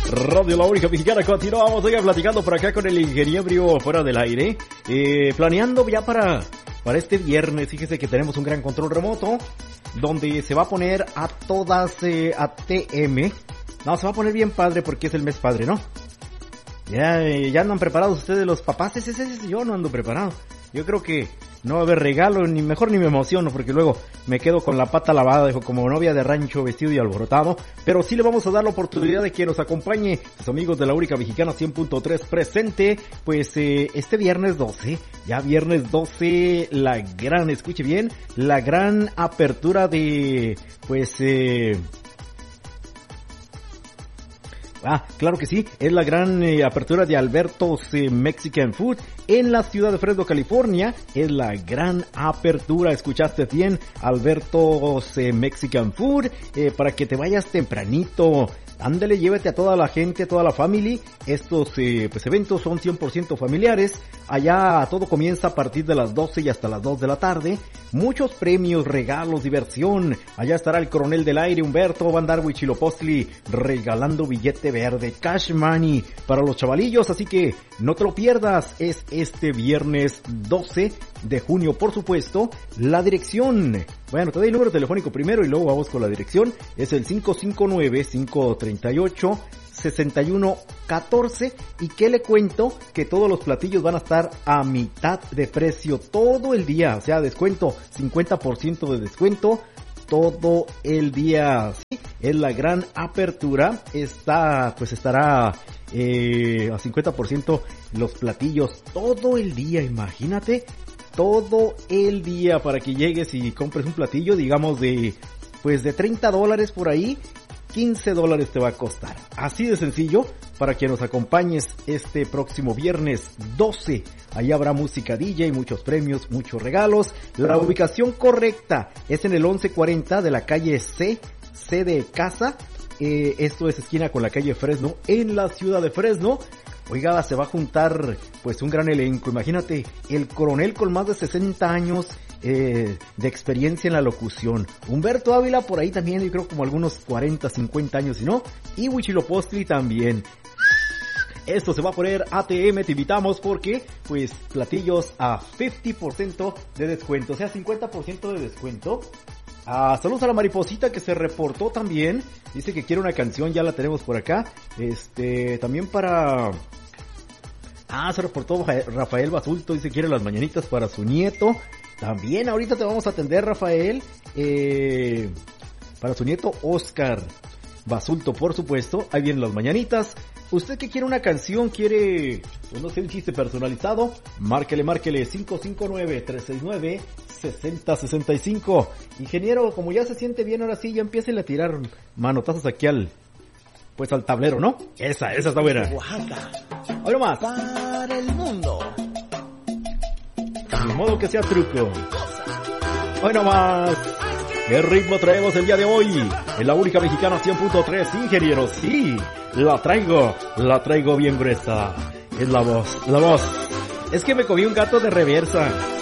Radio La Única Mexicana. Continuamos hoy platicando por acá con el ingeniero fuera del aire. Planeando ya para este viernes. Fíjese que tenemos un gran control remoto donde se va a poner a todas ATM. No, se va a poner bien padre porque es el mes padre, ¿no? Ya andan preparados ustedes los papás. Yo no ando preparado. Yo creo que no va a haber regalo, ni mejor ni me emociono, porque luego me quedo con la pata lavada, dejo como novia de rancho vestido y alborotado. Pero sí le vamos a dar la oportunidad de que nos acompañe sus amigos de La Única Mexicana 100.3 presente, pues este viernes 12, ya viernes 12, escuche bien, la gran apertura de, claro que sí, es la gran apertura de Alberto's Mexican Food en la ciudad de Fresno, California. Es la gran apertura, escuchaste bien, Alberto's Mexican Food, para que te vayas tempranito. Ándale, llévate a toda la gente, a toda la family. Estos eventos son 100% familiares. Allá todo comienza a partir de las 12 y hasta las 2 de la tarde. Muchos premios, regalos, diversión. Allá estará el coronel del aire, Humberto, va a andar Huichilopostli regalando billete verde, cash money para los chavalillos. Así que no te lo pierdas. Es este viernes 12 de junio, por supuesto. La dirección, bueno, te doy el número telefónico primero y luego vamos con la dirección. Es el 559-538-6114. Y que le cuento que todos los platillos van a estar a mitad de precio todo el día. O sea, descuento, 50% de descuento todo el día. Sí, es la gran apertura. Estará a 50% los platillos todo el día, imagínate. Todo el día para que llegues y compres un platillo, digamos de $30 por ahí, $15 te va a costar. Así de sencillo, para que nos acompañes este próximo viernes 12. Ahí habrá música DJ, muchos premios, muchos regalos. La ubicación correcta es en el 1140 de la calle C de casa. Esto es esquina con la calle Fresno, en la ciudad de Fresno. Oiga, se va a juntar pues un gran elenco. Imagínate, el coronel con más de 60 años de experiencia en la locución. Humberto Ávila por ahí también, yo creo como algunos 40, 50 años, si no. Y Huichilopostli también. Esto se va a poner ATM, te invitamos porque pues platillos a 50% de descuento, o sea 50% de descuento. Saludos a la mariposita que se reportó también. Dice que quiere una canción, ya la tenemos por acá. También para... se reportó Rafael Basulto, dice que quiere las mañanitas para su nieto. También ahorita te vamos a atender, Rafael. Para su nieto Oscar Basulto, por supuesto. Ahí vienen las mañanitas. ¿Usted que quiere una canción? ¿Quiere, pues no sé, un chiste personalizado? Márquele 559-369-6065. Ingeniero, como ya se siente bien, ahora sí, ya empiecen a tirar manotazos aquí al tablero, ¿no? Esa está buena. Oaxaca. Hoy nomás. Para el mundo. De modo que sea truco. Hoy nomás. ¿Qué ritmo traemos el día de hoy? En La Única Mexicana 100.3, ingeniero, sí. La traigo bien gruesa. Es la voz. Es que me comí un gato de reversa.